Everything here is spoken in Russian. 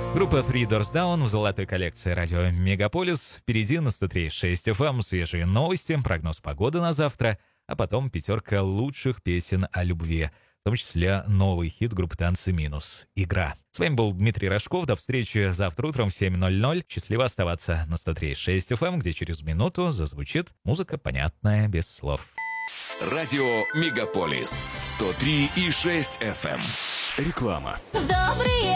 Группа Three Doors Down в золотой коллекции радио Мегаполис. Впереди на 103.6 FM свежие новости, прогноз погоды на завтра, а потом пятерка лучших песен о любви, в том числе новый хит группы «Танцы минус» «Игра». С вами был Дмитрий Рожков. До встречи завтра утром в 7:00. Счастливо оставаться на 103.6 FM, где через минуту зазвучит музыка, понятная без слов. Радио Мегаполис 103,6 FM. Реклама. В добрые